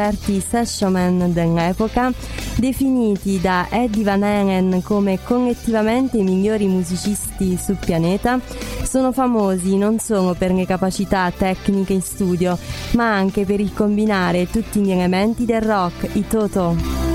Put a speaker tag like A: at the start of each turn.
A: session dell'epoca, definiti da Eddie Van Halen come collettivamente i migliori musicisti sul pianeta, sono famosi non solo per le capacità tecniche in studio, ma anche per il combinare tutti gli elementi del rock, i Toto.